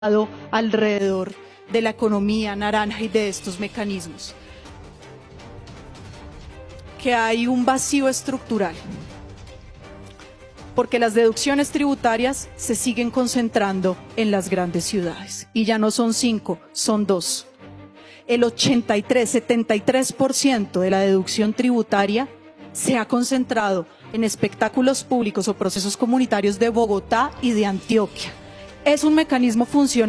alrededor de la economía naranja y de estos mecanismos, que hay un vacío estructural, porque las deducciones tributarias se siguen concentrando en las grandes ciudades, y ya no son 5, son 2. El 73% de la deducción tributaria se ha concentrado en espectáculos públicos o procesos comunitarios de Bogotá y de Antioquia. Es un mecanismo funcional